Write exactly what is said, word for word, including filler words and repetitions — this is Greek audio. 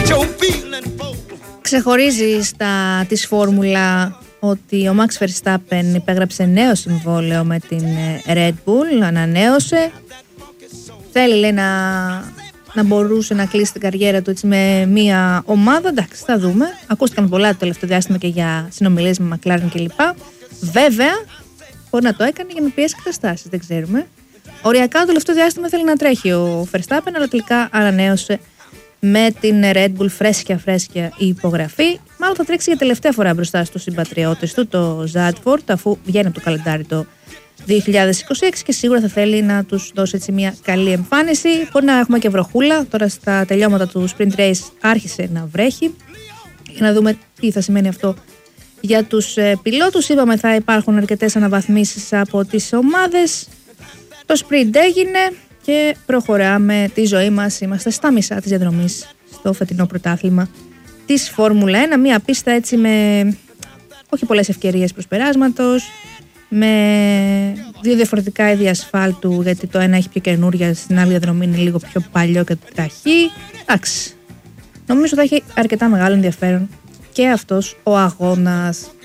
Ξεχωρίζει στα της Φόρμουλα ότι ο Max Verstappen υπέγραψε νέο συμβόλαιο με την Red Bull, ανανέωσε. Θέλει, λέει, να, να μπορούσε να κλείσει την καριέρα του έτσι με μία ομάδα. Εντάξει, θα δούμε. Ακούστηκαν πολλά το τελευταίο διάστημα και για συνομιλίες με McLaren κλπ. Βέβαια, μπορεί να το έκανε για να πιέσει καταστάσεις, δεν ξέρουμε. Οριακά το τελευταίο διάστημα θέλει να τρέχει ο Verstappen, αλλά τελικά ανανέωσε με την Red Bull, φρέσκια φρέσκια η υπογραφή. Μάλλον θα τρέξει για τελευταία φορά μπροστά στους συμπατριώτες του, το Zandvoort, αφού βγαίνει από το καλεντάρι το δύο χιλιάδες είκοσι έξι και σίγουρα θα θέλει να τους δώσει έτσι μια καλή εμφάνιση. Μπορεί να έχουμε και βροχούλα. Τώρα στα τελειώματα του Sprint Race άρχισε να βρέχει. Για να δούμε τι θα σημαίνει αυτό για τους ε, πιλότους. Είπαμε θα υπάρχουν αρκετές αναβαθμίσεις από τις ομάδες. Το sprint έγινε και προχωράμε τη ζωή μας. Είμαστε στα μισά της διαδρομής στο φετινό πρωτάθλημα της Φόρμουλα ένα. Μια πίστα έτσι με όχι πολλές ευκαιρίες προσπεράσματος, με δύο διαφορετικά είδη ασφάλτου, γιατί το ένα έχει πιο καινούρια, στην άλλη διαδρομή είναι λίγο πιο παλιό και τραχή. Εντάξει, νομίζω θα έχει αρκετά μεγάλο ενδιαφέρον και αυτός ο αγώνας.